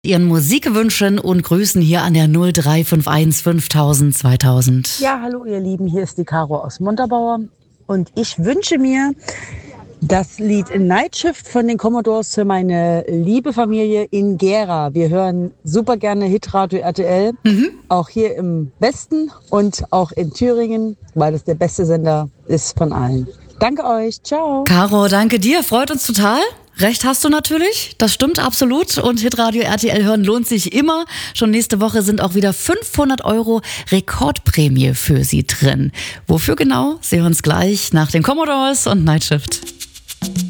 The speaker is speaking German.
Ihren Musikwünschen und Grüßen hier an der 0351 5000 2000. Ja, hallo ihr Lieben, hier ist die Caro aus Montabaur und ich wünsche mir das Lied Night Shift von den Commodores für meine liebe Familie in Gera. Wir hören super gerne Hitradio RTL, auch hier im Westen und auch in Thüringen, weil das der beste Sender ist von allen. Danke euch, ciao. Caro, danke dir, freut uns total. Recht hast du natürlich, das stimmt absolut. Und Hitradio RTL hören lohnt sich immer. Schon nächste Woche sind auch wieder 500 € Rekordprämie für Sie drin. Wofür genau? Sie hören es gleich nach den Commodores und Night Shift.